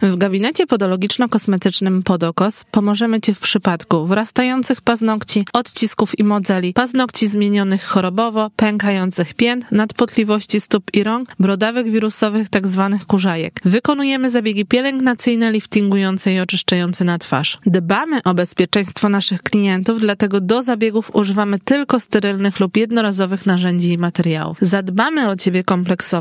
W gabinecie podologiczno-kosmetycznym Podokos pomożemy Ci w przypadku wrastających paznokci, odcisków i modzeli, paznokci zmienionych chorobowo, pękających pięt, nadpotliwości stóp i rąk, brodawych wirusowych tzw. kurzajek. Wykonujemy zabiegi pielęgnacyjne, liftingujące i oczyszczające na twarz. Dbamy o bezpieczeństwo naszych klientów, dlatego do zabiegów używamy tylko sterylnych lub jednorazowych narzędzi i materiałów. Zadbamy o Ciebie kompleksowo